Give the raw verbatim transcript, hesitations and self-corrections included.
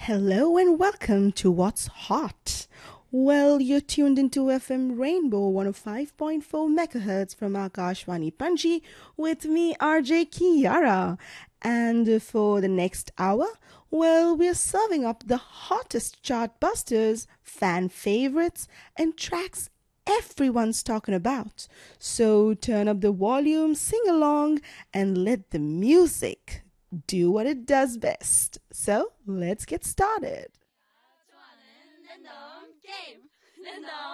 Hello and welcome to What's Hot. Well, you're tuned into F M Rainbow one oh five point four megahertz from Akashvani Panji with me, R J Kiara. And for the next hour, well, we're serving up the hottest chart busters, fan favorites, and tracks everyone's talking about. So turn up the volume, sing along, and let the music do what it does best. So let's get started.